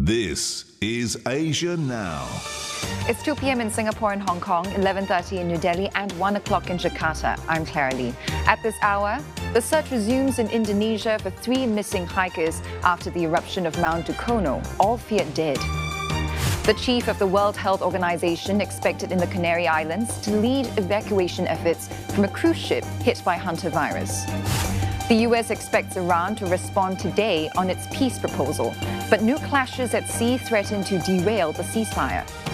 This is Asia Now. It's 2 p.m. in Singapore and Hong Kong, 11:30 in New Delhi, and 1 o'clock in Jakarta. I'm Clara Lee. At this hour, the search resumes in Indonesia for 3 missing hikers after the eruption of Mount Dukono, all feared dead. The chief of the World Health Organization expected in the Canary Islands to lead evacuation efforts from a cruise ship hit by hantavirus. The US expects Iran to respond today on its peace proposal, but new clashes at sea threaten to derail the ceasefire.